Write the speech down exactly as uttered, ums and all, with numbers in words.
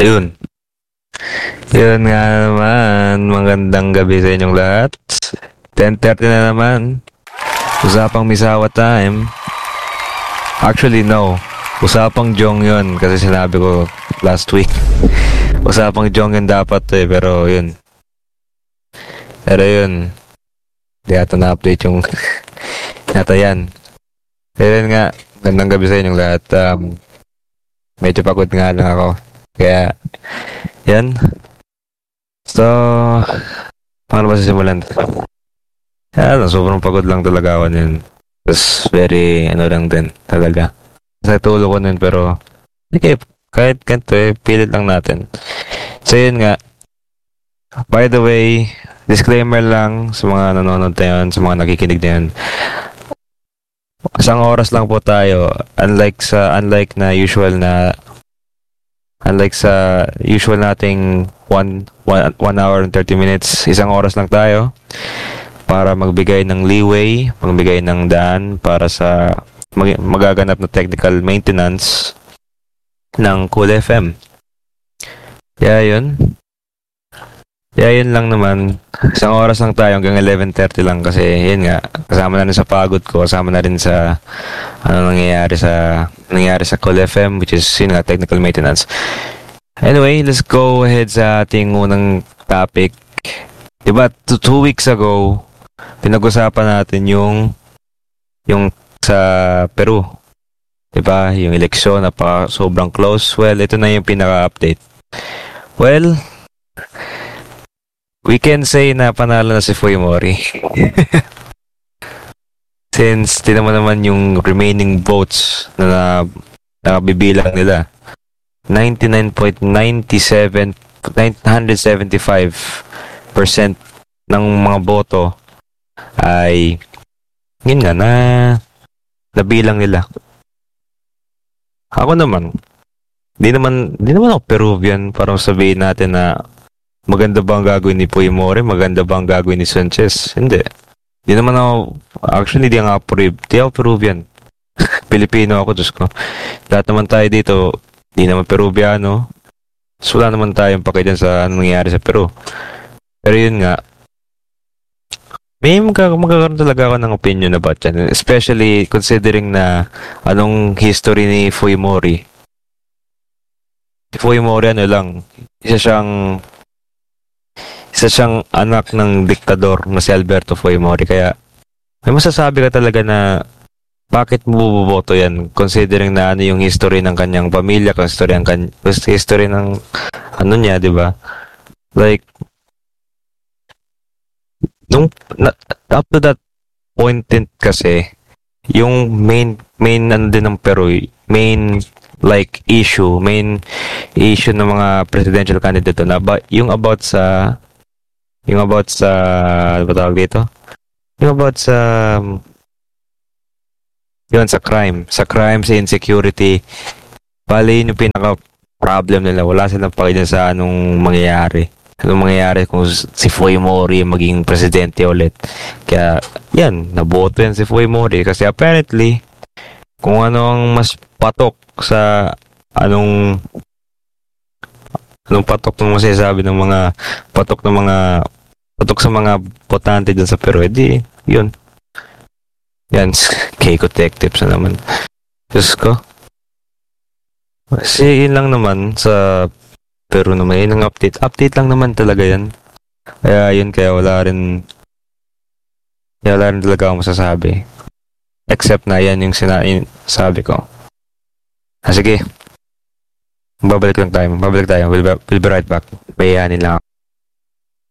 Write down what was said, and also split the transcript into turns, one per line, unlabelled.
Ayun. Yun nga naman. Magandang gabi sa inyong lahat. ten thirty na naman. Usapang Misawa time. Actually, no. Usapang Jong yun. Kasi sinabi ko last week. Usapang Jong yun dapat eh. Pero yun. Pero yun. Di ata na-update yung yata yan. Pero yun nga. Magandang gabi sa inyong lahat. Um, medyo pagod nga lang ako. Kaya, yan. So, paano ba sisimulan? Yan, sobrang pagod lang talaga ako nun. Tapos, very, ano lang din, talaga. Sa tulog ko nun, pero, okay, kahit ganito eh, pilit lang natin. So, yun nga. By the way, disclaimer lang sa mga nanonood na yun, sa mga nakikinig na yun. Isang oras lang po tayo. Unlike sa, unlike na usual na Unlike sa usual nating one, one, one hour and thirty minutes, isang oras lang tayo para magbigay ng leeway, magbigay ng daan para sa mag- magaganap na technical maintenance ng Cool F M. Kaya yun. Kaya yun lang naman. Isang oras lang tayo hanggang eleven thirty lang kasi yun nga, kasama na rin sa pagod ko, kasama na rin sa ano nangyayari sa nangyayari sa Cool F M, which is yun nga, technical maintenance. Anyway, let's go ahead sa ating unang topic. Diba, two, two weeks ago, pinag-usapan natin yung yung sa Peru. Diba, yung eleksyon, napaka sobrang close. Well, ito na yung pinaka-update. Well, we can say na panalo na si Fujimori. Since tinan mo naman yung remaining votes na nakabibilang nila. ninety-nine point nine seven nine seventy-five percent ng mga boto ay yun nga na nabilang nila. Ako naman, di naman, di naman ako Peruvian para sabihin natin na maganda ba ang gagawin ni Fujimori, maganda ba ang gagawin ni Sanchez? Hindi. Di naman ako, actually di ako, di ako Peruvian. Pilipino ako, Diyos ko. Lahat naman tayo dito, di naman Peruviano. So, wala naman tayong pakidyan sa anong nangyayari sa Peru. Pero yun nga, may magkak- magkakaroon talaga ako ng opinion about yan. Especially considering na anong history ni Fujimori. Si Fujimori ano lang, isa siyang isa siyang anak ng diktador na si Alberto Fujimori. Kaya may masasabi ka talaga na bakit mo buboto yan considering na ano yung history ng kanyang pamilya, kung history ng kan history ng ano niya, 'di ba? Like nung na, up to that point din kasi yung main main ano din ng Peru, main like issue, main issue ng mga presidential candidate na ba, yung about sa yung about sa ano ba tawag dito? Yung about sa yun, sa crime. Sa crime, sa insecurity. Bali, yun yung pinaka-problem nila. Wala silang pakidyan sa anong mangyayari. Anong mangyayari kung si Fujimori maging presidente ulit. Kaya, yan, naboto yan si Fujimori. Kasi apparently, kung ano ang mas patok sa anong anong patok ng masasabi ng mga patok ng mga patok sa mga botante dyan sa Peru, edi, yun. Yan, Keiko Tech Tips na naman. Diyos ko. Kasi yun lang naman sa Peru naman. Yun ang update. Update lang naman talaga yan. Kaya yun, kaya wala rin kaya wala rin talaga ako masasabi. Except na yan yung sinasabi ko. Ah, sige. Babalik lang tayo. Babalik tayo. We'll be, we'll be right back. Bayanin lang ako.